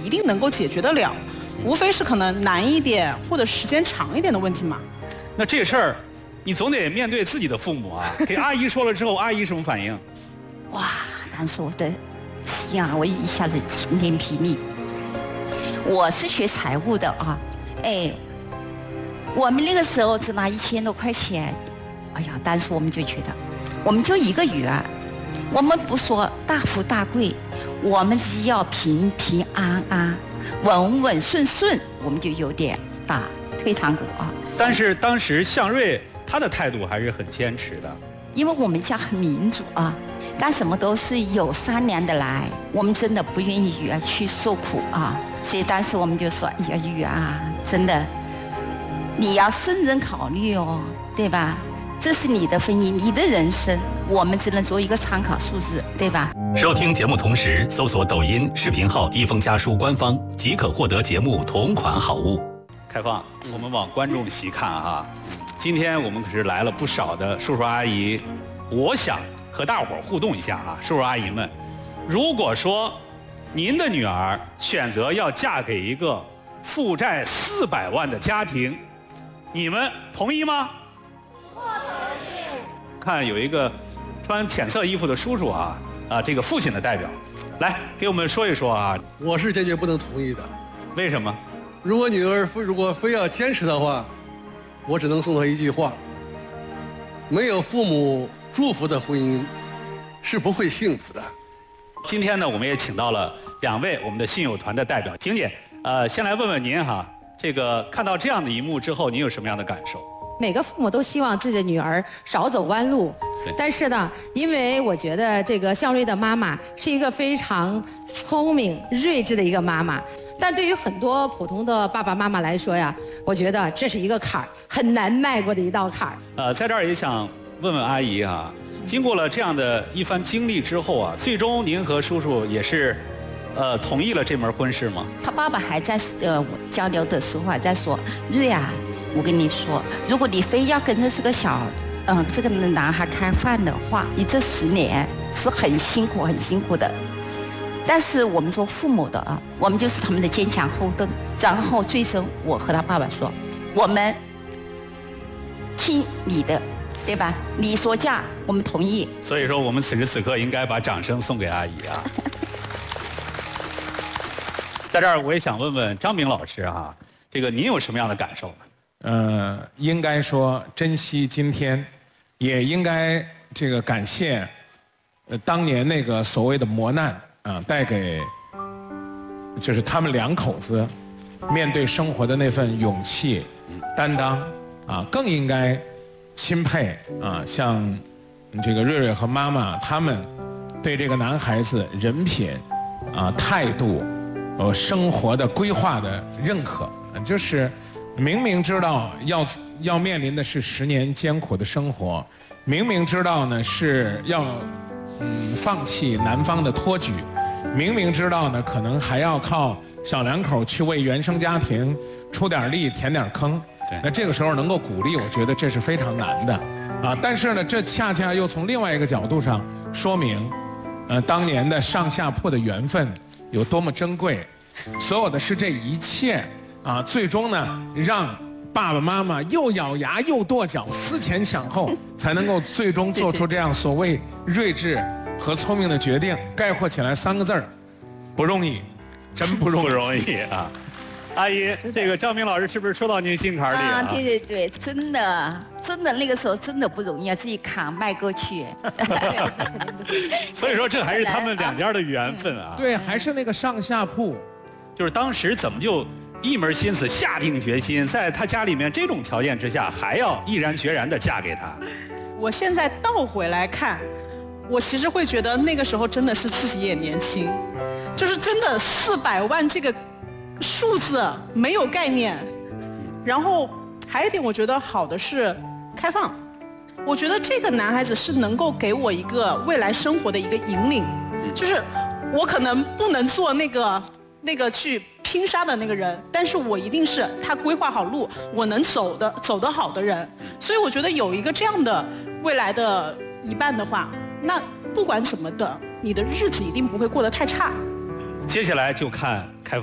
一定能够解决得了，无非是可能难一点或者时间长一点的问题嘛。 那这事儿，你总得面对自己的父母啊。给阿姨说了之后，阿姨什么反应？ 哇，当时我的心啊，我一下子晴天霹雳。我是学财务的啊，哎，我们那个时候只拿1000多块钱，哎呀，当时我们就觉得，我们就一个女儿，我们不说大富大贵，我们只要平平安安、稳稳顺顺，我们就有点打退堂鼓啊。 但是当时向瑞他的态度还是很坚持的， 因为我们家很民主啊，干什么都是有商量的来，我们真的不愿意女儿去受苦啊，所以当时我们就说，哎呀，女儿啊，真的，你要慎重考虑哦，对吧？这是你的婚姻，你的人生，我们只能做一个参考数字，对吧？ 收听节目同时搜索抖音视频号一封家书官方，即可获得节目同款好物。 开放，我们往观众席看啊。今天我们可是来了不少的叔叔阿姨，我想和大伙儿互动一下啊，叔叔阿姨们，如果说您的女儿选择要嫁给一个负债400万的家庭，你们同意吗？不同意。看有一个穿浅色衣服的叔叔啊，这个父亲的代表，来给我们说一说啊。 我是坚决不能同意的。 为什么？ 如果女儿如果非要坚持的话，我只能送她一句话：没有父母祝福的婚姻是不会幸福的。 今天呢，我们也请到了2位我们的信友团的代表。婷姐，先来问问您哈，这个看到这样的一幕之后，您有什么样的感受？ 每个父母都希望自己的女儿少走弯路，但是呢，因为我觉得这个向瑞的妈妈是一个非常聪明、睿智的一个妈妈，但对于很多普通的爸爸妈妈来说呀，我觉得这是一个坎儿，很难迈过的一道坎儿。 在这儿也想问问阿姨啊，经过了这样的一番经历之后啊，最终您和叔叔也是，同意了这门婚事吗？ 他爸爸还在交流的时候还在说，瑞啊，我跟你说，如果你非要跟着这个这个男孩开饭的话，你这10年是很辛苦很辛苦的。但是我们做父母的啊，我们就是他们的坚强后盾。然后最终我和他爸爸说，我们听你的，对吧？你说嫁，我们同意。 所以说，我们此时此刻应该把掌声送给阿姨啊。在这儿，我也想问问张明老师啊，这个您有什么样的感受呢？ 应该说珍惜今天，也应该这个感谢，当年那个所谓的磨难啊，带给就是他们2口子面对生活的那份勇气、担当啊，更应该钦佩啊，像这个瑞瑞和妈妈他们对这个男孩子人品啊、态度、生活的规划的认可，就是明明知道要面临的是10年艰苦的生活，明明知道呢是要放弃男方的托举，明明知道呢可能还要靠小2口去为原生家庭出点力填点坑，那这个时候能够鼓励，我觉得这是非常难的啊。但是呢，这恰恰又从另外一个角度上说明，当年的上下铺的缘分有多么珍贵。所有的是这一切啊，最终呢让爸爸妈妈又咬牙又跺脚，思前想后，才能够最终做出这样所谓睿智和聪明的决定。概括起来3个字儿：不容易，真不容易。 不容易啊！阿姨，这个张明老师是不是说到您心坎里啊？ 对对对，真的那个时候真的不容易啊，自己扛迈过去。 所以说，这还是他们2家的缘分啊。 对，还是那个上下铺， 就是当时怎么就一门心思下定决心，在他家里面这种条件之下，还要毅然决然地嫁给他。 我现在倒回来看，我其实会觉得那个时候真的是自己也年轻，就是真的400万这个数字没有概念。然后还有一点我觉得好的是开放，我觉得这个男孩子是能够给我一个未来生活的一个引领，就是我可能不能做那个去拼杀的那个人，但是我一定是他规划好路，我能走得好的人。所以我觉得有一个这样的未来的一半的话，那不管怎么的，你的日子一定不会过得太差。 接下来就看开放。